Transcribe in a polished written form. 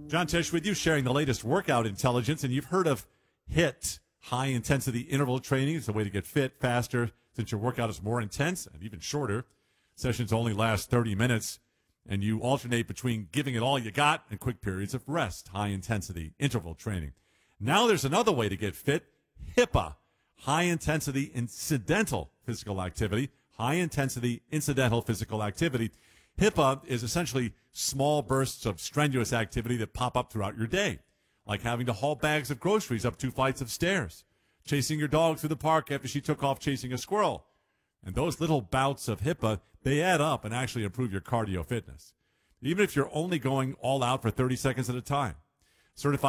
John Tesh with you, sharing the latest workout intelligence. And you've heard of HIIT, high-intensity interval training. It's a way to get fit faster since your workout is more intense and even shorter. Sessions only last 30 minutes, and you alternate between giving it all you got and quick periods of rest, high-intensity interval training. Now there's another way to get fit, HIPA, high-intensity incidental physical activity. High-intensity incidental physical activity. HIPA is essentially small bursts of strenuous activity that pop up throughout your day, like having to haul bags of groceries up 2 flights of stairs, chasing your dog through the park after she took off chasing a squirrel. And those little bouts of HIPA, they add up and actually improve your cardio fitness, even if you're only going all out for 30 seconds at a time. Certified